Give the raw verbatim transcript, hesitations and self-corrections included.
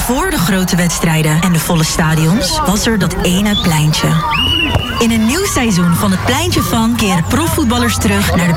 voor de grote wedstrijden en de volle stadions was er dat ene pleintje. In een nieuw seizoen van het Pleintje van keren profvoetballers terug naar de